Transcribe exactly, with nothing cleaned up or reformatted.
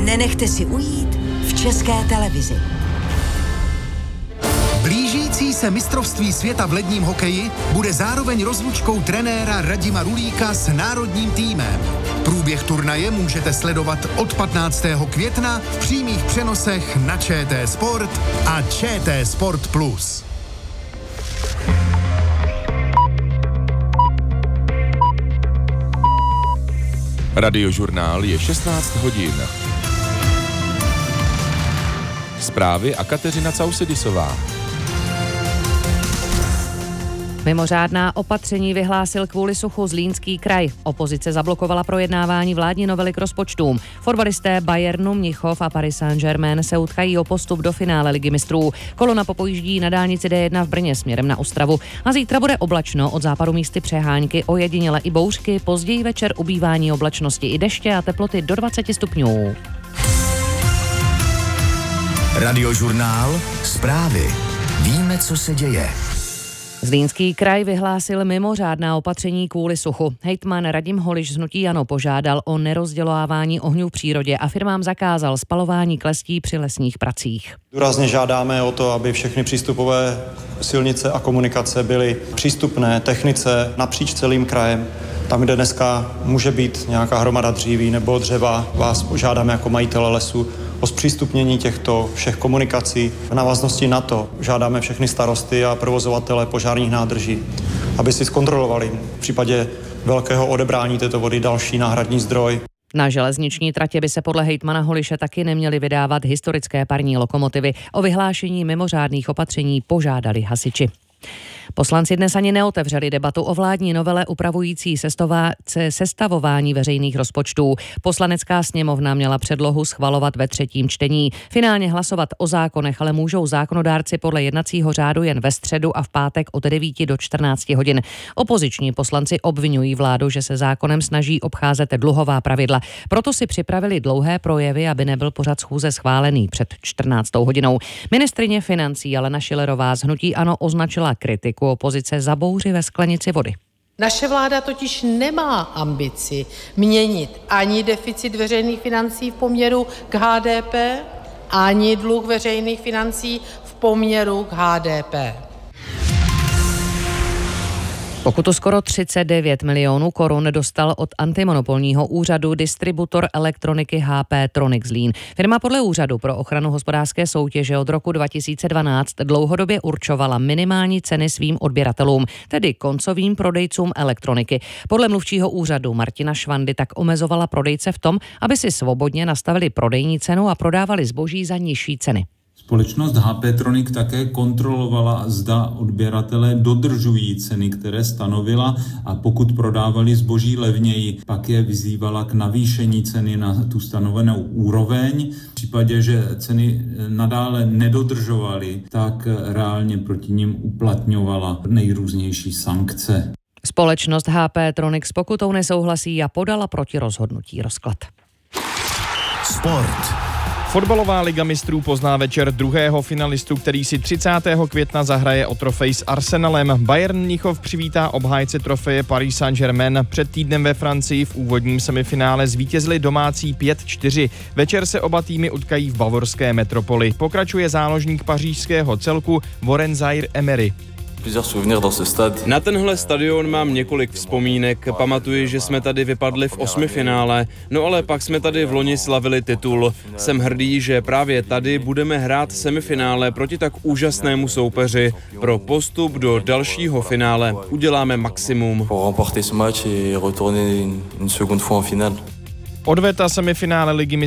nenechte si ujít v České televizi. Blížící se mistrovství světa v ledním hokeji bude zároveň rozlučkou trenéra Radima Rulíka s národním týmem. Průběh turnaje můžete sledovat od patnáctého května v přímých přenosech na ČT Sport a ČT Sport Plus. Radiožurnál je šestnáct hodin. Zprávy a Kateřina Causedisová. Mimořádná opatření vyhlásil kvůli suchu Zlínský kraj. Opozice zablokovala projednávání vládní novely k rozpočtům. Fotbalisté Bayernu, Mnichov a Paris Saint-Germain se utkají o postup do finále Ligy mistrů. Kolona popojíždí na dálnici D jedna v Brně směrem na Ostravu. A zítra bude oblačno, od západu místy přehánky, ojediněle i bouřky, později večer ubývání oblačnosti i deště a teploty do dvacet stupňů. Radiožurnál, zprávy. Víme, co se děje. Zlínský kraj vyhlásil mimořádná opatření kvůli suchu. Hejtman Radim Holiš z hnutí ANO požádal o nerozdělovávání ohňů v přírodě a firmám zakázal spalování klestí při lesních pracích. Důrazně žádáme o to, aby všechny přístupové silnice a komunikace byly přístupné technice napříč celým krajem. Tam, kde dneska může být nějaká hromada dříví nebo dřeva, vás požádáme jako majitele lesu o zpřístupnění těchto všech komunikací. V návaznosti na to žádáme všechny starosty a provozovatele požárních nádrží, aby si zkontrolovali v případě velkého odebrání této vody další náhradní zdroj. Na železniční tratě by se podle hejtmana Holiše taky neměly vydávat historické parní lokomotivy. O vyhlášení mimořádných opatření požádali hasiči. Poslanci dnes ani neotevřeli debatu o vládní novele upravující sestová, sestavování veřejných rozpočtů. Poslanecká sněmovna měla předlohu schvalovat ve třetím čtení. Finálně hlasovat o zákonech ale můžou zákonodárci podle jednacího řádu jen ve středu a v pátek od devíti do čtrnácti hodin. Opoziční poslanci obvinují vládu, že se zákonem snaží obcházet dluhová pravidla. Proto si připravili dlouhé projevy, aby nebyl pořad schůze schválený před čtrnáctou hodinou. Ministryně financí Alena Schillerová z hnutí ANO označila kritiku opozice za bouři ve sklenici vody. Naše vláda totiž nemá ambici měnit ani deficit veřejných financí v poměru k H D P, ani dluh veřejných financí v poměru k H D P. Pokutu skoro třicet devět milionů korun dostal od antimonopolního úřadu distributor elektroniky H P Tronic Zlín. Firma podle Úřadu pro ochranu hospodářské soutěže od roku dva tisíce dvanáct dlouhodobě určovala minimální ceny svým odběratelům, tedy koncovým prodejcům elektroniky. Podle mluvčího úřadu Martina Švandy tak omezovala prodejce v tom, aby si svobodně nastavili prodejní cenu a prodávali zboží za nižší ceny. Společnost H P Tronic také kontrolovala, zda odběratelé dodržují ceny, které stanovila, a pokud prodávali zboží levněji, pak je vyzývala k navýšení ceny na tu stanovenou úroveň. V případě, že ceny nadále nedodržovaly, tak reálně proti nim uplatňovala nejrůznější sankce. Společnost H P Tronic s pokutou nesouhlasí a podala proti rozhodnutí rozklad. Sport. Fotbalová liga mistrů pozná večer druhého finalistu, který si třicátého května zahraje o trofej s Arsenalem. Bayern Mnichov přivítá obhájce trofeje Paris Saint-Germain. Před týdnem ve Francii v úvodním semifinále zvítězili domácí pět čtyři. Večer se oba týmy utkají v bavorské metropoli. Pokračuje záložník pařížského celku Warren Zaïre-Emery. Na tenhle stadion mám několik vzpomínek. Pamatuji, že jsme tady vypadli v osmifinále, no ale pak jsme tady v loni slavili titul. Jsem hrdý, že právě tady budeme hrát semifinále proti tak úžasnému soupeři. Pro postup do dalšího finále uděláme maximum. Odveta semifinále ligy